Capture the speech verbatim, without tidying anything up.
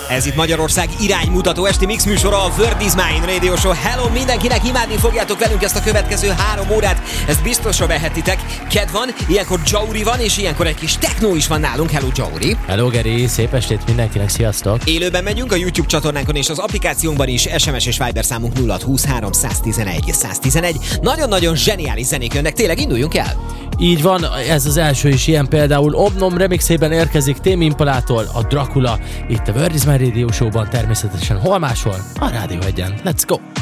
Ez itt Magyarország iránymutató esti mix műsora, a World is Mine Radio Show. Hello mindenkinek, imádni fogjátok velünk ezt a következő három órát, ezt biztosra vehetitek. Ked van, ilyenkor Jauri van, és ilyenkor egy kis techno is van nálunk. Hello Jauri! Hello Geri, szép estét mindenkinek, sziasztok! Élőben megyünk a YouTube csatornánkon és az applikációnkban is, es em es és Viber számunk nulla húszhárom száztizenegy száztizenegy. Nagyon-nagyon zseniális zenék jönnek, tényleg induljunk el! Így van, ez az első is ilyen, például Omnom remixében érkezik Tame Impalától a Dracula, itt a World is Mine Radio Show-ban, természetesen hol máshol? A Rádió egyen. Let's go!